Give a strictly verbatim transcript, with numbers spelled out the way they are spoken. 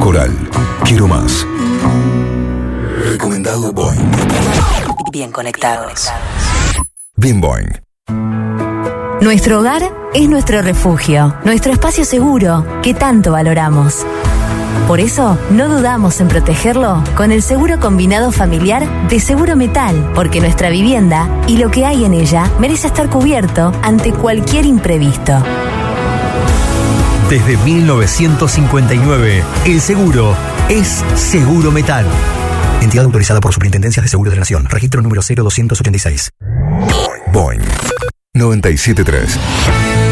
Coral. Quiero más. Recomendado Boing. Bien conectados. Bien Boing. Nuestro hogar es nuestro refugio, nuestro espacio seguro que tanto valoramos. Por eso, no dudamos en protegerlo con el seguro combinado familiar de Seguro Metal, porque nuestra vivienda y lo que hay en ella merece estar cubierto ante cualquier imprevisto. Desde mil novecientos cincuenta y nueve, el seguro es Seguro Metal. Entidad autorizada por Superintendencias de Seguros de la Nación. Registro número cero doscientos ochenta y seis. Boing noventa y siete punto tres.